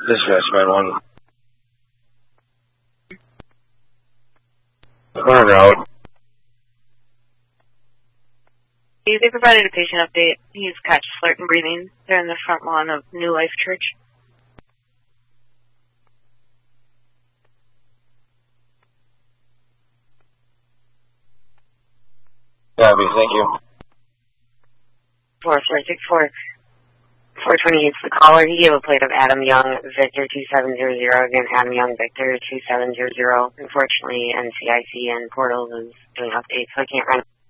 Dispatch 9-1. On route. They provided a patient update. He's catch alert and breathing. They're in the front lawn of New Life Church. Copy, thank you. 4464. 428 is the caller. He gave a plate of Adam Young, Victor 2700. Again, Adam Young, Victor 2700. Unfortunately, NCIC and Portals is doing updates, so I can't run.